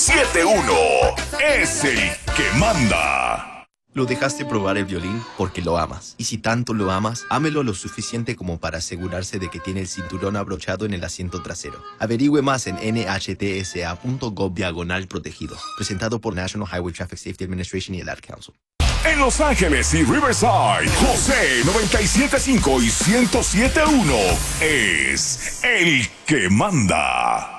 107.1 es el que manda. Lo dejaste probar el violín porque lo amas. Y si tanto lo amas, ámelo lo suficiente como para asegurarse de que tiene el cinturón abrochado en el asiento trasero. Averigüe más en nhtsa.gov/protegido. Presentado por National Highway Traffic Safety Administration y el Ad Council. En Los Ángeles y Riverside, José 97.5 y 107.1 es el que manda.